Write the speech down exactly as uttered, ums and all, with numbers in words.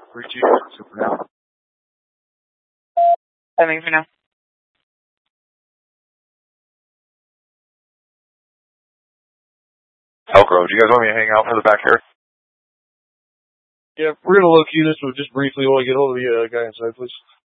three two, super now. Coming for now. Elk Grove, do you guys want me to hang out for the back here? Yeah, we're going to low key this, but just briefly while I get hold of the uh, guy inside, please.